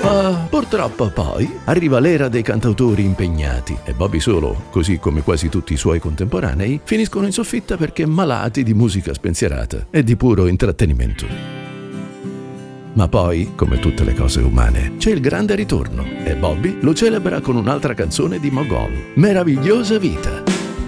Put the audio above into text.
Purtroppo poi arriva l'era dei cantautori impegnati e Bobby Solo, così come quasi tutti i suoi contemporanei, finiscono in soffitta perché malati di musica spensierata e di puro intrattenimento. Ma poi, come tutte le cose umane, c'è il grande ritorno e Bobby lo celebra con un'altra canzone di Mogol, Meravigliosa vita.